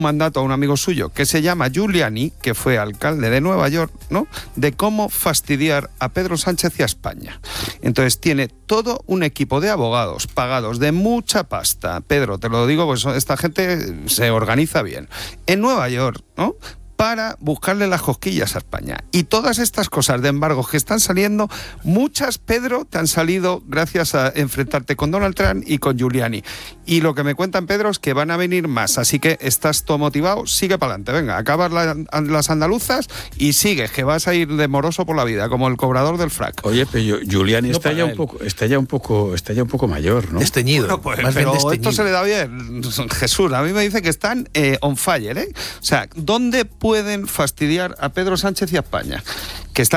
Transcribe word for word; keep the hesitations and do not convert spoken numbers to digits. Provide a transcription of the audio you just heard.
mandato a un amigo suyo que se llama Giuliani, que fue alcalde de Nueva York, ¿no?, de cómo fastidiar a Pedro Sánchez y a España. Entonces tiene todo un equipo de abogados pagados de mucha pasta. Pedro, te lo digo, pues esta gente se organiza bien. En Nueva York, ¿no?, para buscarle las cosquillas a España. Y todas estas cosas de embargos que están saliendo, muchas, Pedro, te han salido gracias a enfrentarte con Donald Trump y con Giuliani. Y lo que me cuentan, Pedro, es que van a venir más. Así que estás todo motivado, sigue para adelante. Venga, acabas la, las andaluzas y sigues, que vas a ir de moroso por la vida, como el cobrador del frac. Oye, pero Giuliani no está ya un poco, está ya un poco, está ya un poco mayor, ¿no? Desteñido. Bueno, pues, más bien pero desteñido. Esto se le da bien. Jesús, a mí me dice que están eh, on fire, ¿eh? O sea, ¿dónde pueden fastidiar a Pedro Sánchez y a España?